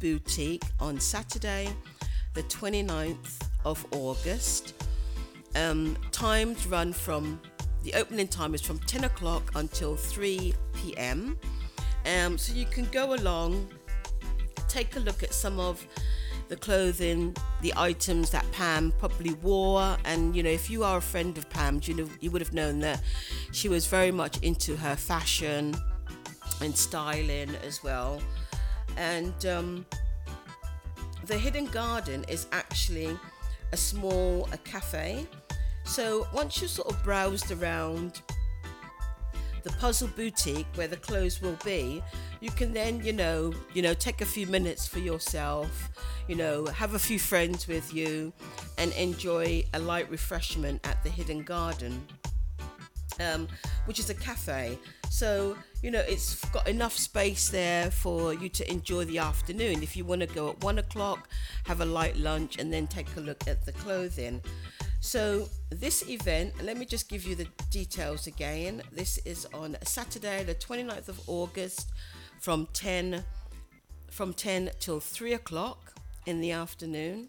Boutique on Saturday, the 29th of August. Times run from, the opening time is from 10 o'clock until 3 p.m. So you can go along, take a look at some of the clothing, the items that Pam probably wore. And if you are a friend of Pam's, you would have known that she was very much into her fashion and styling as well. And the Hidden Garden is actually a cafe. So once you sort of browsed around the Puzzle Boutique where the clothes will be, you can then take a few minutes for yourself, have a few friends with you and enjoy a light refreshment at the Hidden Garden, which is a cafe. So it's got enough space there for you to enjoy the afternoon. If you want to go at 1 o'clock, have a light lunch and then take a look at the clothing. So this event, let me just give you the details again. This is on Saturday, the 29th of August from 10 till 3 o'clock in the afternoon.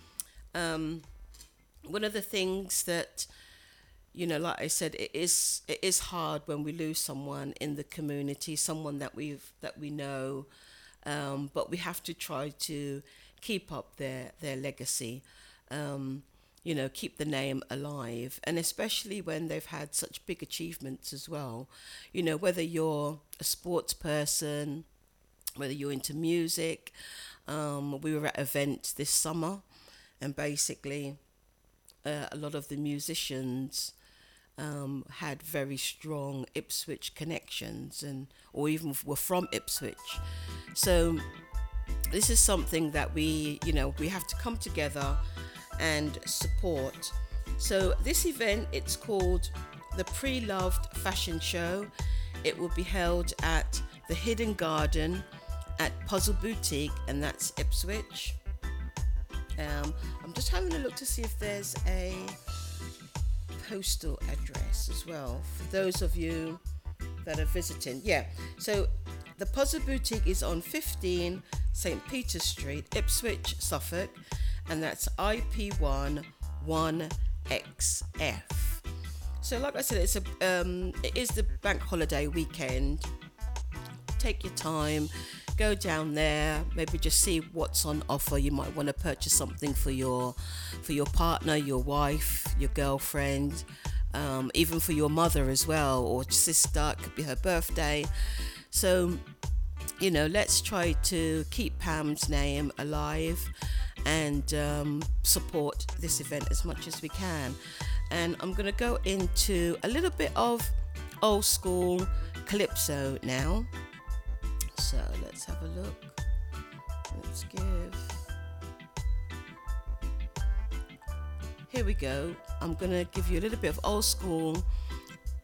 One of the things that, like I said, it is hard when we lose someone in the community, someone that we know, but we have to try to keep up their legacy. Keep the name alive, and especially when they've had such big achievements as well. Whether you're a sports person, whether you're into music. We were at events this summer, and basically a lot of the musicians had very strong Ipswich connections, or even were from Ipswich. So this is something that we have to come together and support. So this event, it's called the Pre-Loved Fashion Show. It will be held at the Hidden Garden at Puzzle Boutique, and that's Ipswich. I'm just having a look to see if there's a postal address as well for those of you that are visiting. Yeah, so the Puzzle Boutique is on 15 St. Peter Street, Ipswich, Suffolk, and that's IP1 1XF. So like I said, it is the bank holiday weekend. Take your time, go down there, maybe just see what's on offer. You might want to purchase something for your partner, your wife, your girlfriend, even for your mother as well, or sister. It could be her birthday. So let's try to keep Pam's name alive and support this event as much as we can. And I'm going to go into a little bit of old school calypso now. So let's have a look. Here we go. I'm going to give you a little bit of old school